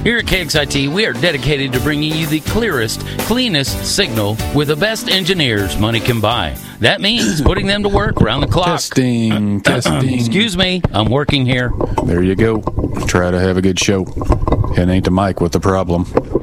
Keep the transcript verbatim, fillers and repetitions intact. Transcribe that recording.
Here at K X I T, we are dedicated to bringing you the clearest, cleanest signal with the best engineers money can buy. That means putting them to work around the clock. Testing, testing. Excuse me, I'm working here. There you go. Try to have a good show. It ain't the mic with the problem.